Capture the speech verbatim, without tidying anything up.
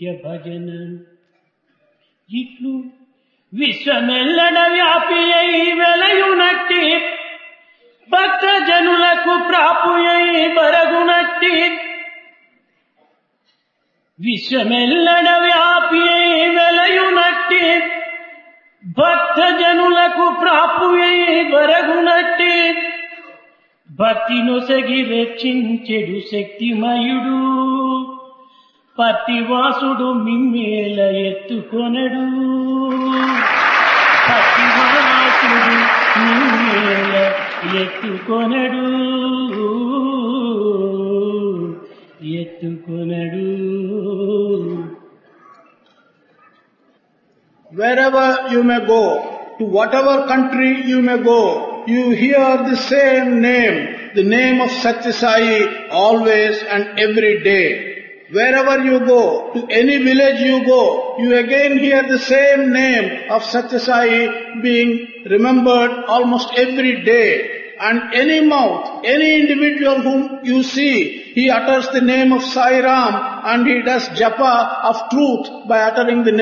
నిత్య భజన ఇట్లు విశ్వమెల్లడ వ్యాపి అయి వెలయునట్టి భక్త జనులకు ప్రాపుయై బరగునట్టి విశ్వమెల్లడ వ్యాపి అయి వెలయునట్టి భక్త జనులకు ప్రాపుయై బరగునట్టి భక్తి నొసగి రక్షించెడు శక్తిమయుడు పతివాసుడు మిమ్మేల ఎత్తుకొనడు పతివాసుడు మిమ్మేల ఎత్తుకొనడు ఎత్తుకొనడు. Wherever you may go, to whatever country you may go, you hear the same name, the name of Satya Sai always and every day. Wherever you go, to any village you go, you again hear the same name of Satya Sai being remembered almost every day. And any mouth, any individual whom you see, he utters the name of Sai Ram and he does japa of truth by uttering the name